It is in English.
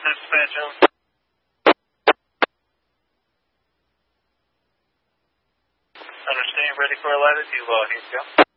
Dispatch on. Understand, ready for a latitude log, here you go.